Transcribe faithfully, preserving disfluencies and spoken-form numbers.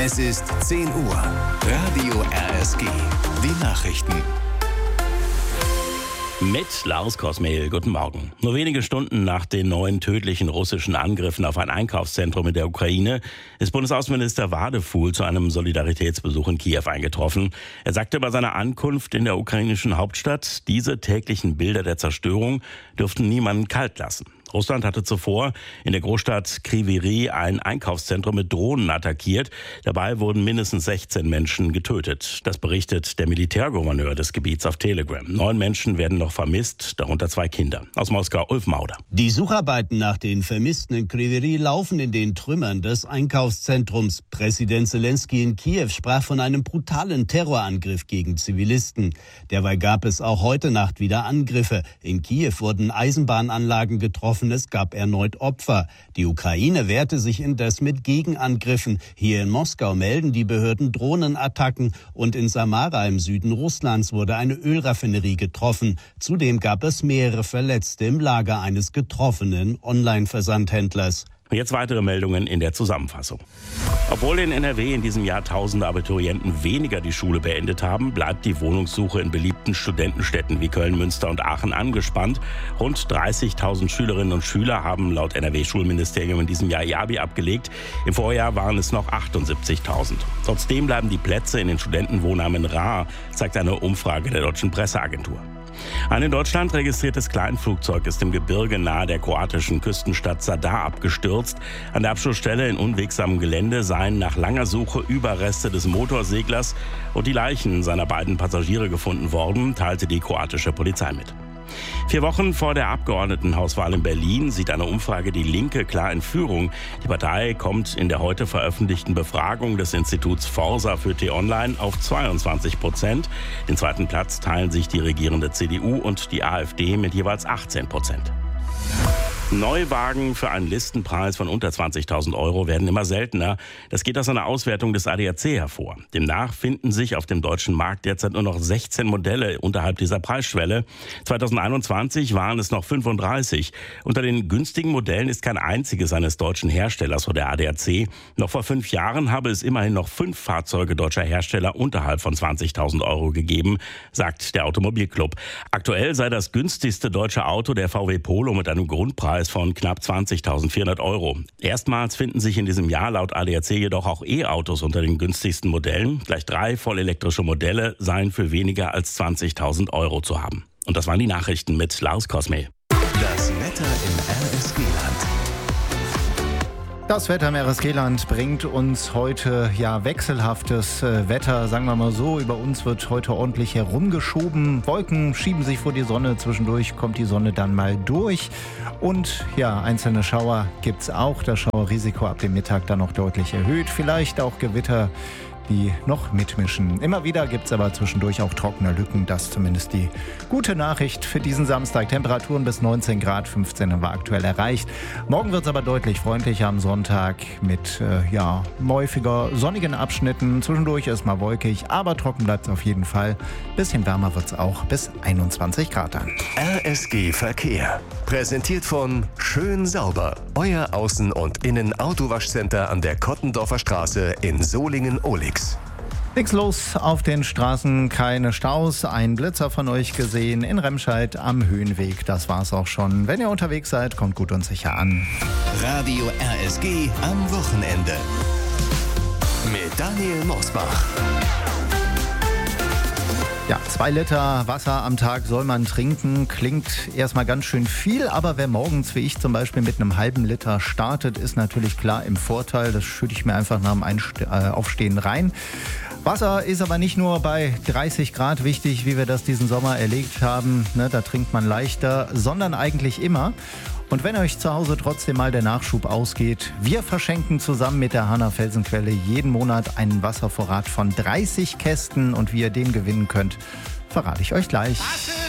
Es ist zehn Uhr. Radio R S G. Die Nachrichten. Mit Lars Kosmehl, guten Morgen. Nur wenige Stunden nach den neuen tödlichen russischen Angriffen auf ein Einkaufszentrum in der Ukraine ist Bundesaußenminister Wadefuhl zu einem Solidaritätsbesuch in Kiew eingetroffen. Er sagte bei seiner Ankunft in der ukrainischen Hauptstadt, diese täglichen Bilder der Zerstörung dürften niemanden kalt lassen. Russland hatte zuvor in der Großstadt Kryvyi Rih ein Einkaufszentrum mit Drohnen attackiert. Dabei wurden mindestens sechzehn Menschen getötet. Das berichtet der Militärgouverneur des Gebiets auf Telegram. Neun Menschen werden noch vermisst, darunter zwei Kinder. Aus Moskau, Ulf Mauder. Die Sucharbeiten nach den Vermissten in Kryvyi Rih laufen in den Trümmern des Einkaufszentrums. Präsident Zelensky in Kiew sprach von einem brutalen Terrorangriff gegen Zivilisten. Derweil gab es auch heute Nacht wieder Angriffe. In Kiew wurden Eisenbahnanlagen getroffen. Es gab erneut Opfer. Die Ukraine wehrte sich indes mit Gegenangriffen. Hier in Moskau melden die Behörden Drohnenattacken und in Samara im Süden Russlands wurde eine Ölraffinerie getroffen. Zudem gab es mehrere Verletzte im Lager eines getroffenen Online-Versandhändlers. Jetzt weitere Meldungen in der Zusammenfassung. Obwohl in N R W in diesem Jahr tausende Abiturienten weniger die Schule beendet haben, bleibt die Wohnungssuche in beliebten Studentenstädten wie Köln, Münster und Aachen angespannt. Rund dreißigtausend Schülerinnen und Schüler haben laut N R W-Schulministerium in diesem Jahr ihr Abi abgelegt. Im Vorjahr waren es noch achtundsiebzigtausend. Trotzdem bleiben die Plätze in den Studentenwohnheimen rar, zeigt eine Umfrage der Deutschen Presseagentur. Ein in Deutschland registriertes Kleinflugzeug ist im Gebirge nahe der kroatischen Küstenstadt Zadar abgestürzt. An der Absturzstelle in unwegsamem Gelände seien nach langer Suche Überreste des Motorseglers und die Leichen seiner beiden Passagiere gefunden worden, teilte die kroatische Polizei mit. Vier Wochen vor der Abgeordnetenhauswahl in Berlin sieht eine Umfrage die Linke klar in Führung. Die Partei kommt in der heute veröffentlichten Befragung des Instituts Forsa für T-Online auf zweiundzwanzig Prozent. Den zweiten Platz teilen sich die regierende C D U und die AfD mit jeweils achtzehn Prozent. Neuwagen für einen Listenpreis von unter zwanzigtausend Euro werden immer seltener. Das geht aus einer Auswertung des A D A C hervor. Demnach finden sich auf dem deutschen Markt derzeit nur noch sechzehn Modelle unterhalb dieser Preisschwelle. zweitausendeinundzwanzig waren es noch fünfunddreißig. Unter den günstigen Modellen ist kein einziges eines deutschen Herstellers, so der A D A C. Noch vor fünf Jahren habe es immerhin noch fünf Fahrzeuge deutscher Hersteller unterhalb von zwanzigtausend Euro gegeben, sagt der Automobilclub. Aktuell sei das günstigste deutsche Auto der V W Polo mit einem Grundpreis von knapp zwanzigtausendvierhundert Euro. Erstmals finden sich in diesem Jahr laut A D A C jedoch auch E-Autos unter den günstigsten Modellen. Gleich drei vollelektrische Modelle seien für weniger als zwanzigtausend Euro zu haben. Und das waren die Nachrichten mit Lars Kosmehl. Das Wetter im R S G-Land. Das Wetter im R S G-Land bringt uns heute ja wechselhaftes äh, Wetter, sagen wir mal so. Über uns wird heute ordentlich herumgeschoben. Wolken schieben sich vor die Sonne. Zwischendurch kommt die Sonne dann mal durch. Und ja, einzelne Schauer gibt's auch. Das Schauerrisiko ab dem Mittag dann noch deutlich erhöht. Vielleicht auch Gewitter, die noch mitmischen. Immer wieder gibt es aber zwischendurch auch trockene Lücken. Das ist zumindest die gute Nachricht für diesen Samstag. Temperaturen bis neunzehn Grad, fünfzehn haben wir aktuell erreicht. Morgen wird es aber deutlich freundlicher am Sonntag mit äh, ja, häufiger sonnigen Abschnitten. Zwischendurch ist mal wolkig, aber trocken bleibt es auf jeden Fall. Bisschen wärmer wird es auch bis einundzwanzig Grad dann. R S G Verkehr. Präsentiert von Schön Sauber. Euer Außen- und Innen-Autowaschcenter an der Kottendorfer Straße in Solingen-Ohlig. Nichts los auf den Straßen, keine Staus. Ein Blitzer von euch gesehen in Remscheid am Höhenweg. Das war's auch schon. Wenn ihr unterwegs seid, kommt gut und sicher an. Radio R S G am Wochenende. Mit Daniel Mosbach. Ja, zwei Liter Wasser am Tag soll man trinken. Klingt erstmal ganz schön viel, aber wer morgens wie ich zum Beispiel mit einem halben Liter startet, ist natürlich klar im Vorteil. Das schütte ich mir einfach nach dem Einste- äh, Aufstehen rein. Wasser ist aber nicht nur bei dreißig Grad wichtig, wie wir das diesen Sommer erlebt haben, ne, da trinkt man leichter, sondern eigentlich immer. Und wenn euch zu Hause trotzdem mal der Nachschub ausgeht, wir verschenken zusammen mit der Hanna Felsenquelle jeden Monat einen Wasservorrat von dreißig Kästen und wie ihr den gewinnen könnt, verrate ich euch gleich.